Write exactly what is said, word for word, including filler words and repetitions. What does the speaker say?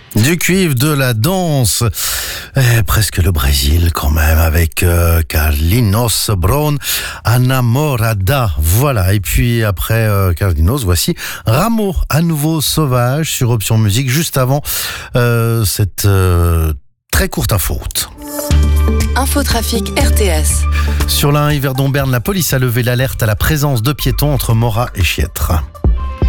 Du cuivre, de la danse, eh, presque le Brésil quand même, avec euh, Carlinhos Brown, Anamorada, voilà. Et puis après euh, Carlinhos, voici Rameau, à nouveau sauvage sur Option Musique, juste avant euh, cette euh, très courte info. Infotrafic R T S. Sur l'A un Yverdon-Berne, la police a levé l'alerte à la présence de piétons entre Morat et Chiètre.